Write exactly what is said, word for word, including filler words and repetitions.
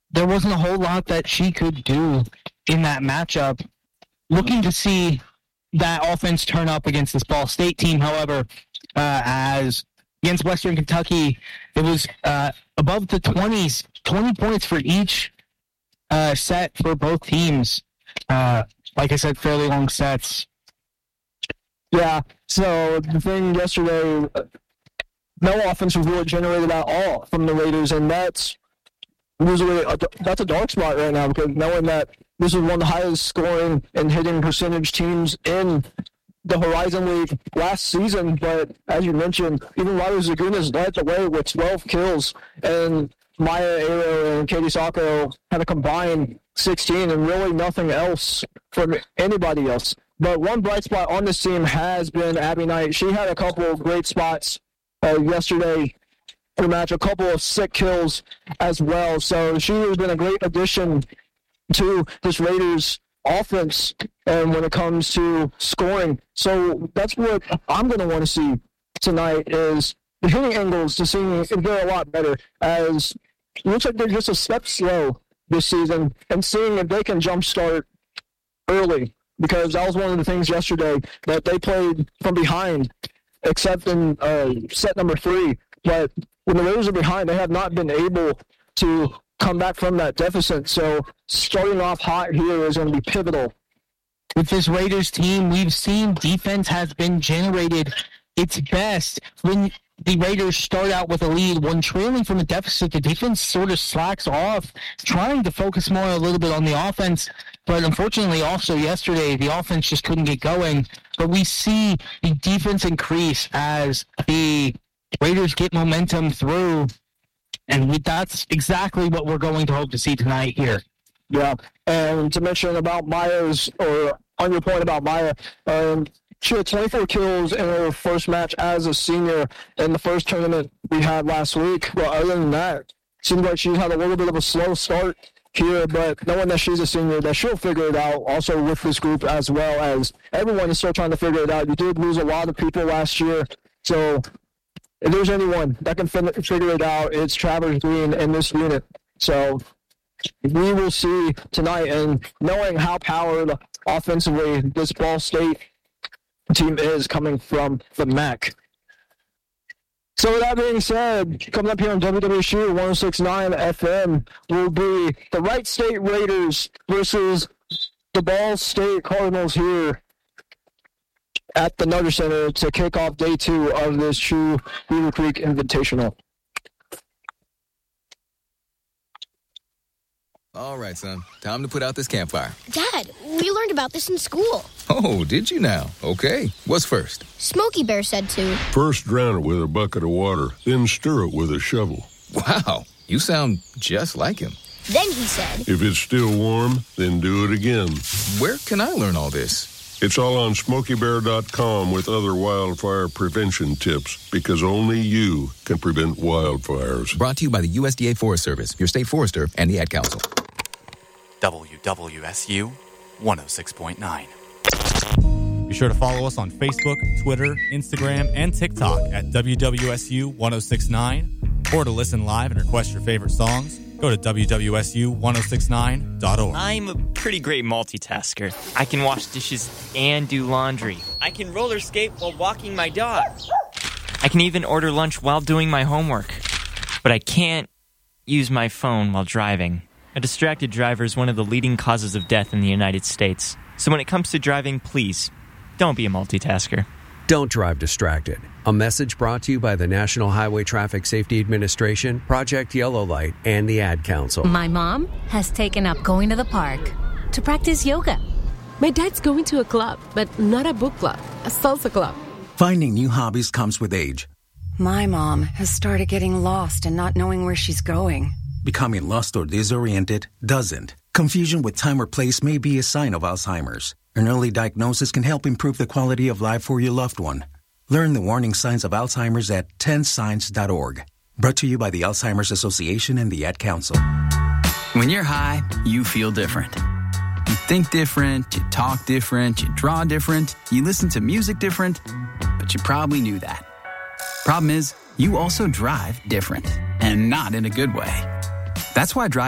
there wasn't a whole lot that she could do in that matchup. Looking to see that offense turn up against this Ball State team, however, uh, as against Western Kentucky, it was uh, above the twenties, twenty points for each uh, set for both teams. Uh, like I said, fairly long sets. Yeah, so the thing yesterday, no offense was really generated at all from the Raiders, and that's usually a, that's a dark spot right now, because knowing that this is one of the highest scoring and hitting percentage teams in the Horizon League last season, but as you mentioned, even Ryder Zagunas led the way with twelve kills, and Maya Aero and Katie Sacco had a combined sixteen, and really nothing else from anybody else. But one bright spot on this team has been Abby Knight. She had a couple of great spots uh, yesterday in the match, a couple of sick kills as well. So she has been a great addition to this Raiders offense, and when it comes to scoring. So that's what I'm going to want to see tonight, is the hitting angles to see if they're a lot better, as it looks like they're just a step slow this season, and seeing if they can jumpstart early, because that was one of the things yesterday, that they played from behind, except in uh, set number three. But when the Raiders are behind, they have not been able to come back from that deficit. So starting off hot here is going to be pivotal. With this Raiders team, we've seen defense has been generated its best when the Raiders start out with a lead. When trailing from a deficit, the defense sort of slacks off, trying to focus more a little bit on the offense. But unfortunately, also yesterday, the offense just couldn't get going. But we see the defense increase as the Raiders get momentum through, and we, that's exactly what we're going to hope to see tonight here. Yeah, and to mention about Maya's, or on your point about Maya, um, she had twenty-four kills in her first match as a senior in the first tournament we had last week. But other than that, seems like she had a little bit of a slow start here, but knowing that she's a senior, that she'll figure it out also with this group, as well as everyone is still trying to figure it out. You did lose a lot of people last year, so if there's anyone that can fin- figure it out, it's Travers Green in this unit. So we will see tonight, and knowing how powered offensively this Ball State team is coming from the M A C. So with that being said, coming up here on W W S U one oh six point nine F M will be the Wright State Raiders versus the Ball State Cardinals here at the Nutter Center to kick off day two of this true Beaver Creek Invitational. All right, son. Time to put out this campfire. Dad, we learned about this in school. Oh, did you now? Okay. What's first? Smokey Bear said to. First drown it with a bucket of water, then stir it with a shovel. Wow. You sound just like him. Then he said. If it's still warm, then do it again. Where can I learn all this? It's all on smokey bear dot com with other wildfire prevention tips, because only you can prevent wildfires. Brought to you by the U S D A Forest Service, your state forester, and the Ad Council. W W S U one oh six point nine. Be sure to follow us on Facebook, Twitter, Instagram, and TikTok at W W S U ten sixty-nine. Or to listen live and request your favorite songs, go to W W S U ten sixty-nine dot org. I'm a pretty great multitasker. I can wash dishes and do laundry. I can roller skate while walking my dog. I can even order lunch while doing my homework. But I can't use my phone while driving. A distracted driver is one of the leading causes of death in the United States. So when it comes to driving, please, don't be a multitasker. Don't drive distracted. A message brought to you by the National Highway Traffic Safety Administration, Project Yellow Light, and the Ad Council. My mom has taken up going to the park to practice yoga. My dad's going to a club, but not a book club, a salsa club. Finding new hobbies comes with age. My mom has started getting lost and not knowing where she's going. Becoming lost or disoriented doesn't. Confusion with time or place may be a sign of Alzheimer's. An early diagnosis can help improve the quality of life for your loved one. Learn the warning signs of Alzheimer's at ten signs dot org. Brought to you by the Alzheimer's Association and the Ad Council. When you're high, you feel different. You think different, you talk different, you draw different, you listen to music different, but you probably knew that. Problem is, you also drive different, and not in a good way. That's why drive